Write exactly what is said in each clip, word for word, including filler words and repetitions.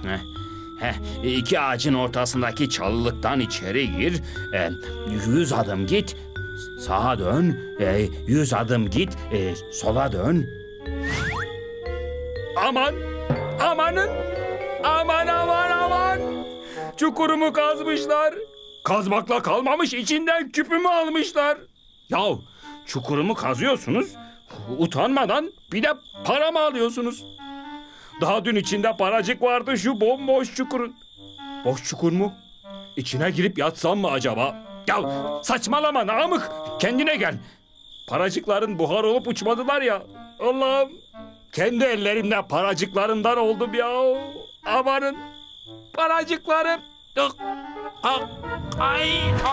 Heh, heh, iki ağacın ortasındaki çalılıktan içeri gir. E, yüz adım git. Sağa dön. E, yüz adım git. E, sola dön. Aman! Amanın! Aman aman aman! Çukurumu kazmışlar. Kazmakla kalmamış, içinden küpümü almışlar. Yahu çukurumu kazıyorsunuz, utanmadan bir de para mı alıyorsunuz? Daha dün içinde paracık vardı şu bomboş çukurun. Boş çukur mu? İçine girip yatsam mı acaba? Ya saçmalama Namık, kendine gel. Paracıkların buhar olup uçmadılar ya. Allah'ım, kendi ellerimle paracıklarımdan oldum ya. Amanın paracıklarım. Ah, ah, ay, ah.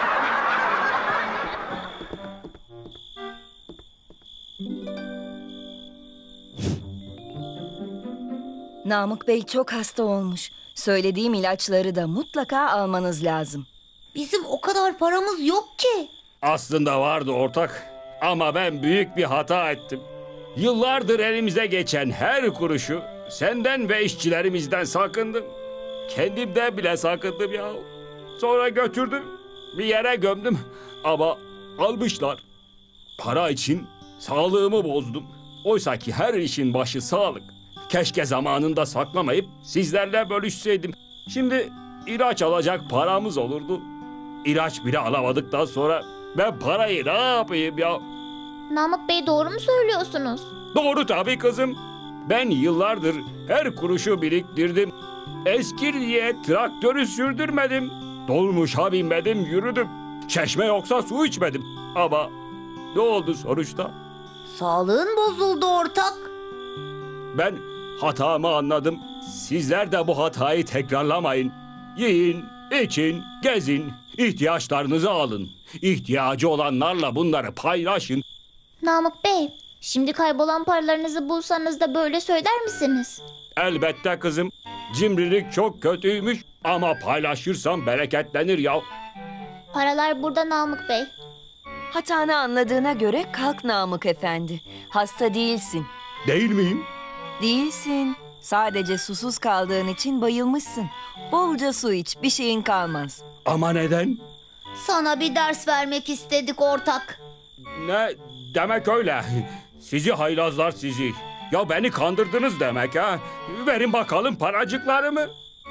Namık Bey çok hasta olmuş. Söylediğim ilaçları da mutlaka almanız lazım. Bizim o kadar paramız yok ki. Aslında vardı ortak. Ama ben büyük bir hata ettim. Yıllardır elimize geçen her kuruşu senden ve işçilerimizden sakındım. Kendimden bile sakındım ya. Sonra götürdüm, bir yere gömdüm. Ama almışlar. Para için sağlığımı bozdum. Oysa ki her işin başı sağlık. Keşke zamanında saklamayıp sizlerle bölüşseydim. Şimdi ilaç alacak paramız olurdu. İlaç bile alamadıktan sonra ben parayı ne yapayım ya? Namık Bey, doğru mu söylüyorsunuz? Doğru tabii kızım. Ben yıllardır her kuruşu biriktirdim. Eskir diye traktörü sürdürmedim. Dolmuşa binmedim, yürüdüm. Çeşme yoksa su içmedim. Ama ne oldu sonuçta? Sağlığın bozuldu ortak. Ben hatamı anladım. Sizler de bu hatayı tekrarlamayın. Yiyin, için, gezin, ihtiyaçlarınızı alın. İhtiyacı olanlarla bunları paylaşın. Namık Bey, şimdi kaybolan paralarınızı bulsanız da böyle söyler misiniz? Elbette kızım. Cimrilik çok kötüymüş ama paylaşırsam bereketlenir ya. Paralar burada Namık Bey. Hatanı anladığına göre kalk Namık Efendi. Hasta değilsin. Değil miyim? Değilsin. Sadece susuz kaldığın için bayılmışsın. Bolca su iç, bir şeyin kalmaz. Ama neden? Sana bir ders vermek istedik ortak. Ne demek öyle? Sizi haylazlar sizi. Ya beni kandırdınız demek ha. Verin bakalım paracıklarımı.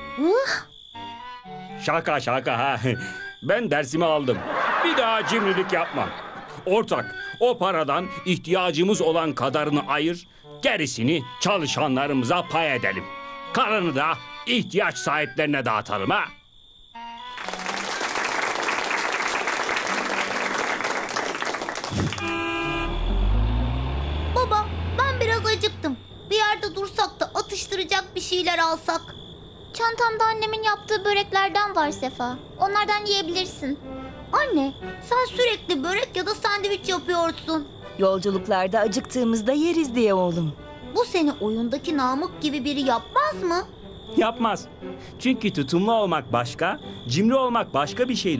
Şaka şaka ha. Ben dersimi aldım. Bir daha cimrilik yapmam. Ortak, o paradan ihtiyacımız olan kadarını ayır, gerisini çalışanlarımıza pay edelim. Kalanı da ihtiyaç sahiplerine dağıtalım ha. Baba, ben biraz acıktım. Bir yerde dursak da atıştıracak bir şeyler alsak. Çantamda annemin yaptığı böreklerden var Sefa. Onlardan yiyebilirsin. Anne, sen sürekli börek ya da sandviç yapıyorsun. Yolculuklarda acıktığımızda yeriz diye oğlum. Bu seni oyundaki Namık gibi biri yapmaz mı? Yapmaz. Çünkü tutumlu olmak başka, cimri olmak başka bir şey.